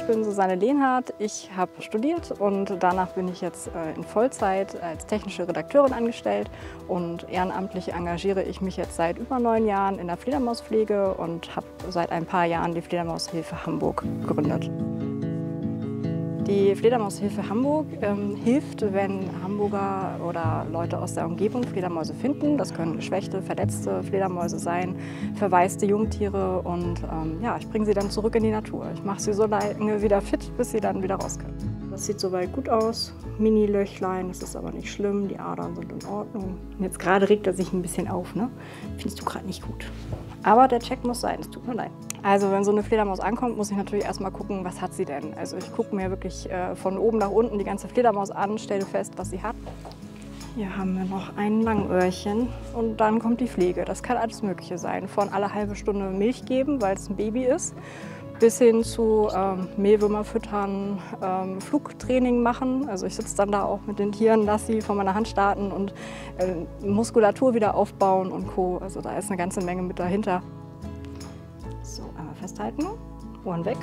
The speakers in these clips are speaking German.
bin Susanne Lehnhardt. Ich habe studiert und danach bin ich jetzt in Vollzeit als technische Redakteurin angestellt. Und ehrenamtlich engagiere ich mich jetzt seit über 9 Jahren in der Fledermauspflege und habe seit ein paar Jahren die Fledermaushilfe Hamburg gegründet. Die Fledermaushilfe Hamburg hilft, wenn Hamburger oder Leute aus der Umgebung Fledermäuse finden. Das können geschwächte, verletzte Fledermäuse sein, verwaiste Jungtiere und ja, ich bringe sie dann zurück in die Natur. Ich mache sie so lange wieder fit, bis sie dann wieder raus können. Das sieht soweit gut aus. Mini-Löchlein, das ist aber nicht schlimm, die Adern sind in Ordnung. Und jetzt gerade regt er sich ein bisschen auf, ne? Findest du gerade nicht gut. Aber der Check muss sein, es tut mir leid. Also wenn so eine Fledermaus ankommt, muss ich natürlich erstmal gucken, was hat sie denn. Also ich gucke mir wirklich von oben nach unten die ganze Fledermaus an, stelle fest, was sie hat. Hier haben wir noch ein Langöhrchen und dann kommt die Pflege. Das kann alles Mögliche sein. Von alle halbe Stunde Milch geben, weil es ein Baby ist, bis hin zu Mehlwürmer füttern, Flugtraining machen. Also ich sitze dann da auch mit den Tieren, lasse sie von meiner Hand starten und Muskulatur wieder aufbauen und Co. Also da ist eine ganze Menge mit dahinter. So, einmal festhalten, Ohren weg.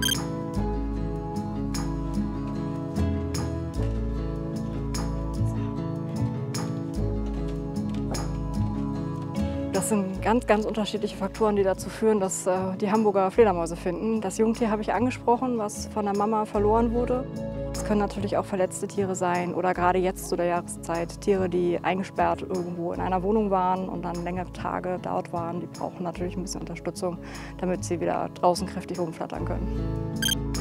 Das sind ganz, ganz unterschiedliche Faktoren, die dazu führen, dass die Hamburger Fledermäuse finden. Das Jungtier habe ich angesprochen, was von der Mama verloren wurde. Es können natürlich auch verletzte Tiere sein oder gerade jetzt zu der Jahreszeit Tiere, die eingesperrt irgendwo in einer Wohnung waren und dann längere Tage dort waren. Die brauchen natürlich ein bisschen Unterstützung, damit sie wieder draußen kräftig rumflattern können.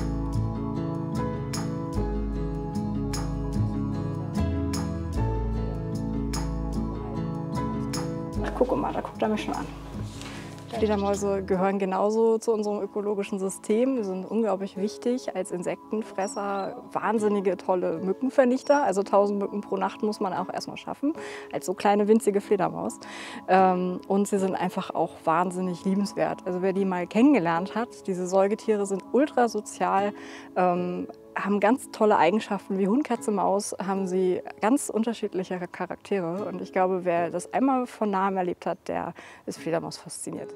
Guck mal, da guckt er mich schon an. Fledermäuse gehören genauso zu unserem ökologischen System. Sie sind unglaublich wichtig als Insektenfresser, wahnsinnige tolle Mückenvernichter. Also 1000 Mücken pro Nacht muss man auch erstmal schaffen, als so kleine winzige Fledermaus. Und sie sind einfach auch wahnsinnig liebenswert. Also wer die mal kennengelernt hat, diese Säugetiere sind ultra sozial, haben ganz tolle Eigenschaften wie Hund, Katze, Maus, haben sie ganz unterschiedliche Charaktere. Und ich glaube, wer das einmal von nahem erlebt hat, der ist Fledermaus fasziniert.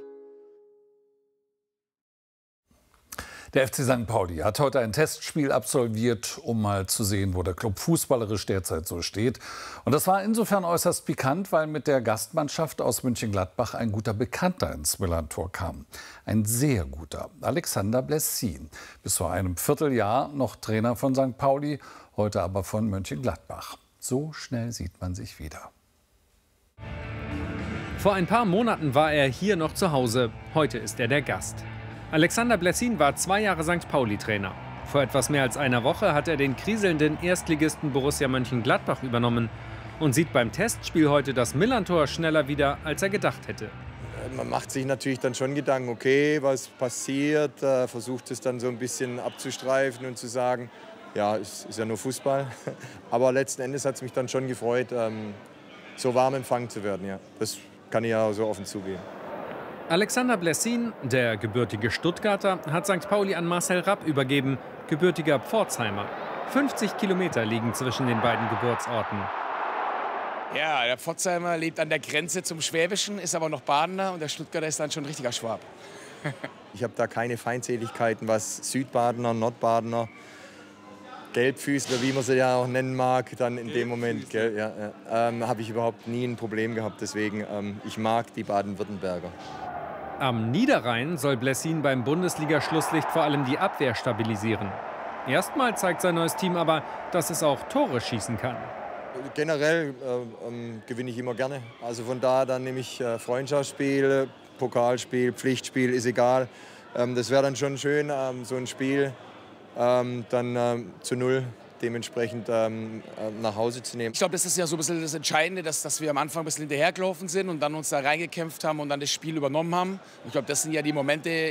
Der FC St. Pauli hat heute ein Testspiel absolviert, um mal zu sehen, wo der Club fußballerisch derzeit so steht. Und das war insofern äußerst pikant, weil mit der Gastmannschaft aus Mönchengladbach ein guter Bekannter ins Millerntor kam. Ein sehr guter, Alexander Blessin. Bis vor einem Vierteljahr noch Trainer von St. Pauli, heute aber von Mönchengladbach. So schnell sieht man sich wieder. Vor ein paar Monaten war er hier noch zu Hause. Heute ist er der Gast. Alexander Blessin war 2 Jahre St. Pauli-Trainer. Vor etwas mehr als einer Woche hat er den kriselnden Erstligisten Borussia Mönchengladbach übernommen und sieht beim Testspiel heute das Millerntor schneller wieder, als er gedacht hätte. Man macht sich natürlich dann schon Gedanken, okay, was passiert, versucht es dann so ein bisschen abzustreifen und zu sagen, ja, es ist ja nur Fußball. Aber letzten Endes hat es mich dann schon gefreut, so warm empfangen zu werden. Ja. Das kann ich ja so offen zugeben. Alexander Blessin, der gebürtige Stuttgarter, hat St. Pauli an Marcel Rapp übergeben, gebürtiger Pforzheimer. 50 Kilometer liegen zwischen den beiden Geburtsorten. Ja, der Pforzheimer lebt an der Grenze zum Schwäbischen, ist aber noch Badener und der Stuttgarter ist dann schon ein richtiger Schwab. Ich habe da keine Feindseligkeiten, was Südbadener, Nordbadener, Gelbfüßler, wie man sie ja auch nennen mag, dann in dem Moment, habe ich überhaupt nie ein Problem gehabt. Deswegen, ich mag die Baden-Württemberger. Am Niederrhein soll Blessin beim Bundesliga-Schlusslicht vor allem die Abwehr stabilisieren. Erstmal zeigt sein neues Team aber, dass es auch Tore schießen kann. Generell gewinne ich immer gerne. Also von da dann nehme ich Freundschaftsspiel, Pokalspiel, Pflichtspiel, ist egal. Das wäre dann schon schön, so ein Spiel dann zu 0 dementsprechend nach Hause zu nehmen. Ich glaube, das ist ja so ein bisschen das Entscheidende, dass wir am Anfang ein bisschen hinterhergelaufen sind und dann uns da reingekämpft haben und dann das Spiel übernommen haben. Ich glaube, das sind ja die Momente,